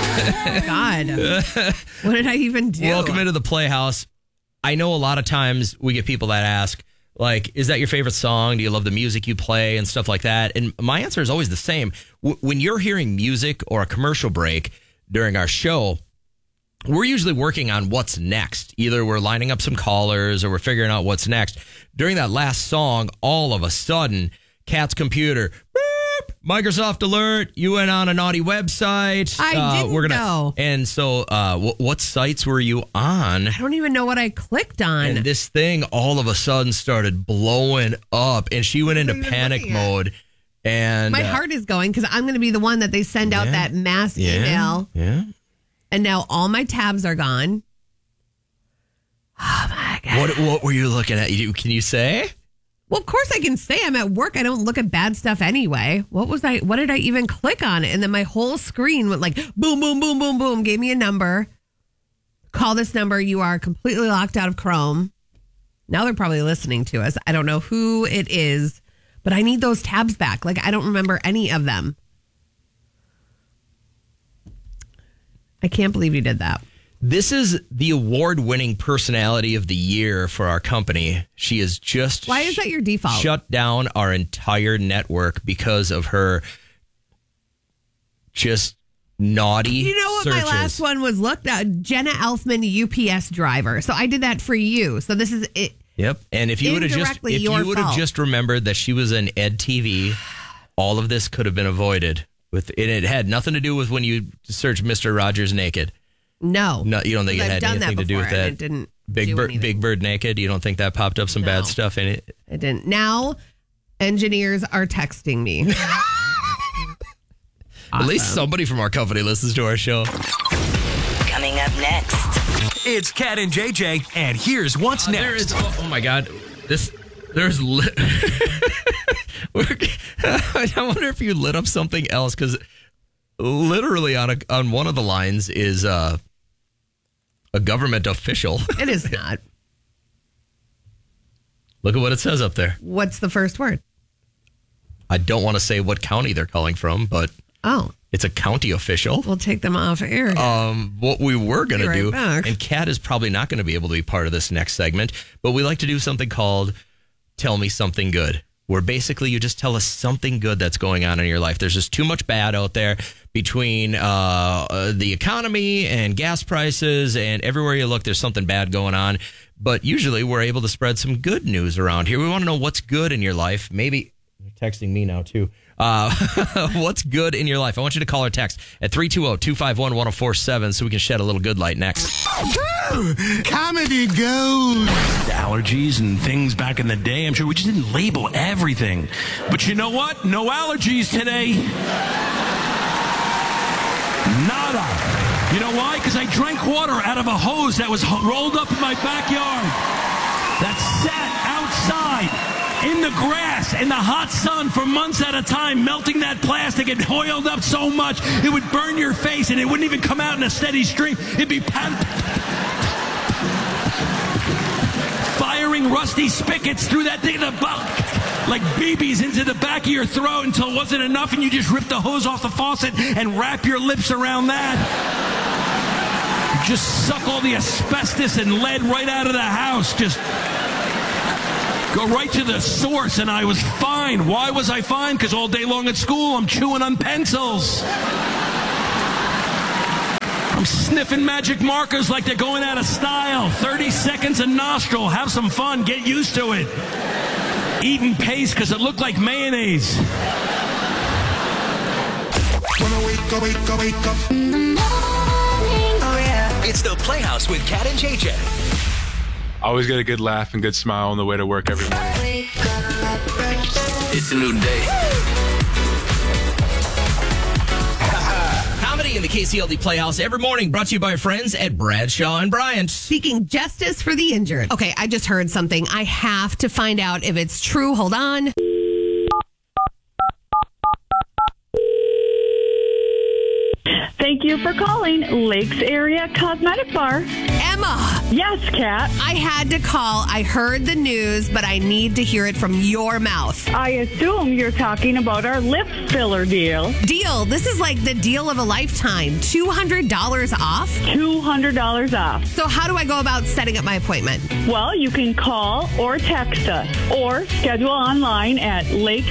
God. What did I even do? Welcome into the Playhouse. I know a lot of times we get people that ask, like, is that your favorite song? Do you love the music you play and stuff like that? And my answer is always the same. When you're hearing music or a commercial break during our show, we're usually working on what's next. Either we're lining up some callers or we're figuring out what's next. During that last song, all of a sudden, Kat's computer, beep, Microsoft alert, you went on a naughty website. I didn't know. And so what sites were you on? I don't even know what I clicked on. And this thing all of a sudden started blowing up, and she went into panic mode. And my heart is going because I'm going to be the one that they send out that mass email. Yeah. And now all my tabs are gone. Oh, my God. What were you looking at? Can you say? Well, of course I can say I'm at work. I don't look at bad stuff anyway. What did I even click on? And then my whole screen went like boom, boom, boom, boom, boom. Gave me a number. Call this number. You are completely locked out of Chrome. Now they're probably listening to us. I don't know who it is, but I need those tabs back. Like, I don't remember any of them. I can't believe you did that. This is the award-winning personality of the year for our company. She is just... Why is that your default? Shut down our entire network because of her just naughty You know what searches. my last one was looked at? Jenna Elfman, UPS driver. So I did that for you. So this is it. Yep. And if you would have just remembered that she was in EdTV, all of this could have been avoided. It had nothing to do with when you search Mr. Rogers naked. No, you don't think it had anything to do with that? It didn't. Big Bird naked. You don't think that popped up some bad stuff in it? It didn't. Now, engineers are texting me. At least somebody from our company listens to our show. Coming up next, it's Kat and JJ, and here's what's next. There is. Oh my God! There's. I wonder if you lit up something else, because literally on one of the lines is a government official. It is not. Look at what it says up there. What's the first word? I don't want to say what county they're calling from, but it's a county official. We'll take them off air. What we were going to do, back. and Kat is probably not going to be able to be part of this next segment, but we like to do something called Tell Me Something Good, where basically you just tell us something good that's going on in your life. There's just too much bad out there between the economy and gas prices, and everywhere you look, there's something bad going on. But usually we're able to spread some good news around here. We want to know what's good in your life. Maybe you're texting me now too. What's good in your life? I want you to call or text at 320-251-1047 so we can shed a little good light next. Comedy gold. Allergies and things back in the day. I'm sure we just didn't label everything. But you know what? No allergies today. Nada. You know why? Because I drank water out of a hose that was rolled up in my backyard. That sat outside in the grass, in the hot sun for months at a time, melting that plastic. It oiled up so much, it would burn your face, and it wouldn't even come out in a steady stream. It'd be firing rusty spigots through that thing, like BBs into the back of your throat until it wasn't enough, and you just rip the hose off the faucet and wrap your lips around that. You just suck all the asbestos and lead right out of the house. Just go right to the source, and I was fine. Why was I fine? Because all day long at school, I'm chewing on pencils. I'm sniffing magic markers like they're going out of style. 30 seconds a nostril. Have some fun. Get used to it. Eating paste because it looked like mayonnaise. When I wake up. in the morning. Oh, yeah. It's the Playhouse with Kat and JJ. Always get a good laugh and good smile on the way to work every morning. Wake up. It's a new day. Comedy in the KCLD Playhouse every morning, brought to you by our friends at Bradshaw and Bryant. Seeking justice for the injured. Okay, I just heard something. I have to find out if it's true. Hold on. Thank you for calling Lakes Area Cosmetic Bar. Emma, Yes, Kat. I had to call. I heard the news, but I need to hear it from your mouth. I assume you're talking about our lip filler deal. Deal? deal. This is like the deal of a lifetime. $200 off. $200 off. So how do I go about setting up my appointment? Well, you can call or text us or schedule online at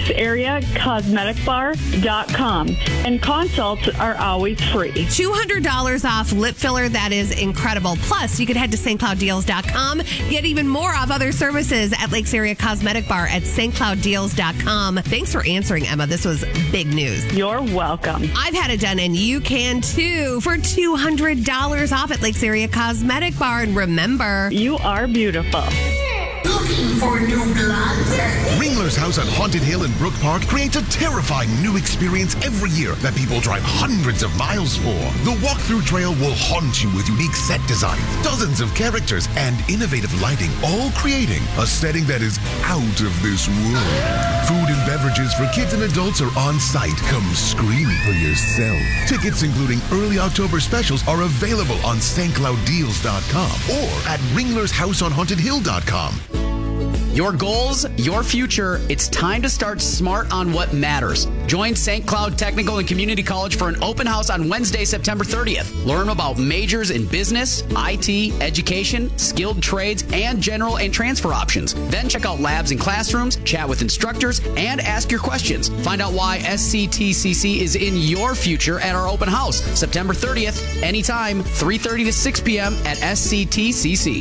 lakesareacosmeticbar.com. And consults are always free. $200 off lip filler. That is incredible. Plus, you could head to stclouddeals.com. Get even more off other services at Lakes Area Cosmetic Bar at stclouddeals.com. Thanks for answering, Emma. This was big news. You're welcome. I've had it done, and you can too, for $200 off at Lakes Area Cosmetic Bar. And remember, You are beautiful. Looking for new blood? Ringler's House on Haunted Hill in Brook Park creates a terrifying new experience every year that people drive hundreds of miles for. The walkthrough trail will haunt you with unique set design, dozens of characters, and innovative lighting, all creating a setting that is out of this world. Food and beverages for kids and adults are on site. Come scream for yourself. Tickets, including early October specials, are available on stclouddeals.com or at ringlershouseonhauntedhill.com. Your goals, your future. It's time to start smart on what matters. Join St. Cloud Technical and Community College for an open house on Wednesday, September 30th. Learn about majors in business, IT, education, skilled trades, and general and transfer options. Then check out labs and classrooms, chat with instructors, and ask your questions. Find out why SCTCC is in your future at our open house, September 30th, anytime, 3:30 to 6 p.m. at SCTCC.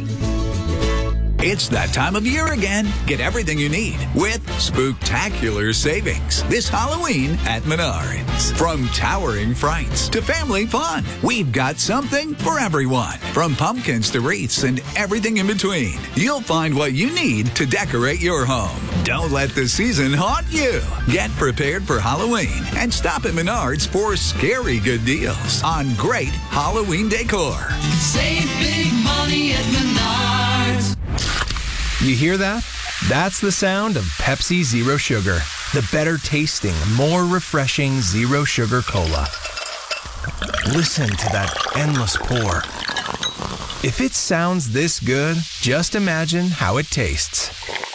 It's that time of year again. Get everything you need with spooktacular savings this Halloween at Menards. From towering frights to family fun, we've got something for everyone. From pumpkins to wreaths and everything in between, you'll find what you need to decorate your home. Don't let the season haunt you. Get prepared for Halloween and stop at Menards for scary good deals on great Halloween decor. Save big money at Menards. You hear that? That's the sound of Pepsi Zero Sugar, the better tasting, more refreshing Zero Sugar Cola. Listen to that endless pour. If it sounds this good, just imagine how it tastes.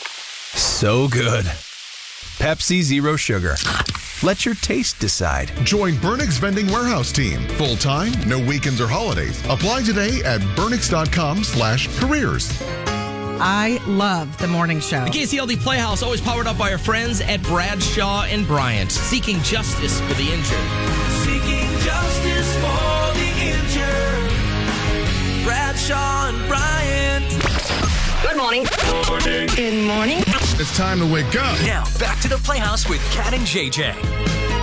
So good. Pepsi Zero Sugar. Let your taste decide. Join Burnix Vending Warehouse Team. Full-time, no weekends or holidays. Apply today at burnix.com/careers. I love the morning show. The KCLD Playhouse, always powered up by our friends at Bradshaw and Bryant, seeking justice for the injured. Seeking justice for the injured. Bradshaw and Bryant. Good morning. Good morning. It's time to wake up. Now, back to the Playhouse with Kat and JJ.